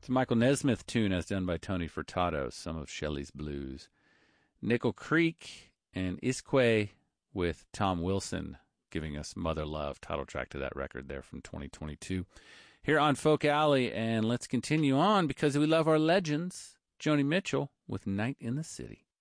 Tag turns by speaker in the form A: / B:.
A: It's a Michael Nesmith tune as done by Tony Furtado, some of Shelley's Blues. Nickel Creek and Isque with Tom Wilson giving us Mother Love, title track to that record there from 2022. Here on Folk Alley, and let's continue on because we love our legends. Joni Mitchell with Night in the City.